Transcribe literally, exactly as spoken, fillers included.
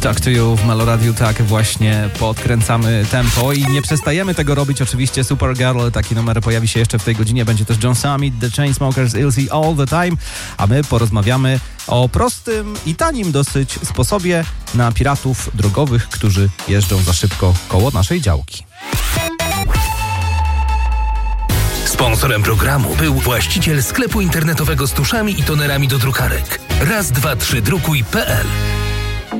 Talk to You w Meloradiu, tak właśnie podkręcamy tempo i nie przestajemy tego robić. Oczywiście Supergirl, taki numer pojawi się jeszcze w tej godzinie, będzie też John Summit, The Chainsmokers, Ilzy All The Time, a my porozmawiamy o prostym i tanim dosyć sposobie na piratów drogowych, którzy jeżdżą za szybko koło naszej działki. Sponsorem programu był właściciel sklepu internetowego z tuszami i tonerami do drukarek. raz dwa trzy drukuj kropka pe el.